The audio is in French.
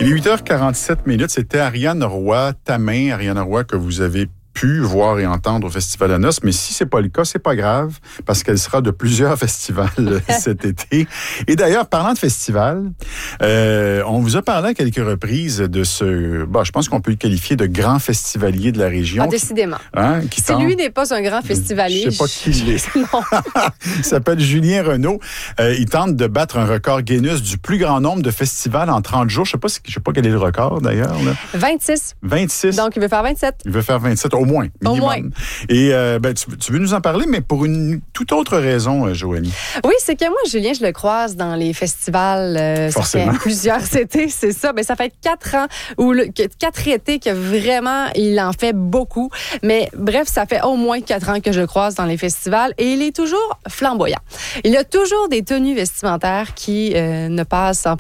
Il est 8h47. C'était Ariane Roy, ta main, Ariane Roy, que vous avez pu voir et entendre au Festival Anos, mais si c'est pas le cas, c'est pas grave, parce qu'elle sera de plusieurs festivals cet été. Et d'ailleurs, parlant de festival, on vous a parlé à quelques reprises de ce, je pense qu'on peut le qualifier de grand festivalier de la région. Ah, décidément. Si lui n'est pas un grand festivalier. Je sais pas qui il est. Non. Il s'appelle Julien Renaud. Il tente de battre un record Guinness du plus grand nombre de festivals en 30 jours. Je sais pas quel est le record d'ailleurs. Là. 26. 26. Donc, il veut faire 27. Il veut faire 27. Au moins, minimum. Au moins. Et tu veux nous en parler, mais pour une toute autre raison, Joanie. Oui, c'est que moi, Julien, je le croise dans les festivals. Forcément. Ça fait plusieurs étés, c'est ça. Ça fait 4 ans, 4 étés que vraiment, il en fait beaucoup. Mais bref, ça fait au moins 4 ans que je le croise dans les festivals et il est toujours flamboyant. Il a toujours des tenues vestimentaires qui ne passent